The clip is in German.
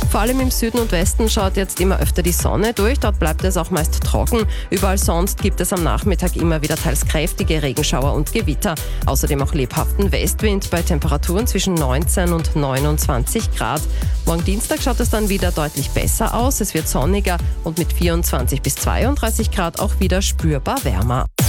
Vor allem im Süden und Westen schaut jetzt immer öfter die Sonne durch. Dort bleibt es auch meist trocken. Überall sonst gibt es am Nachmittag immer wieder teils kräftige Regenschauer und Gewitter. Außerdem auch lebhaften Westwind bei Temperaturen zwischen 19 und 29 Grad. Morgen Dienstag schaut es dann wieder deutlich besser aus. Es wird sonniger und mit 24 bis 32 Grad auch wieder spürbar wärmer.